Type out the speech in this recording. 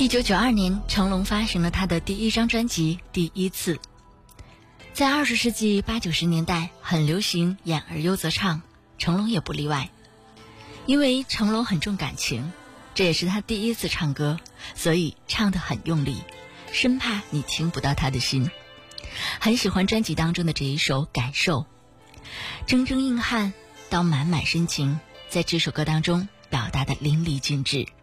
1992年，成龙发行了他的第一张专辑《第一次》。在20世纪80、90年代，很流行演而优则唱，成龙也不例外。因为成龙很重感情，这也是他第一次唱歌，所以唱得很用力，生怕你听不到他的心。很喜欢专辑当中的这一首《感受》，铮铮硬汉到满满深情，在这首歌当中表达的淋漓尽致。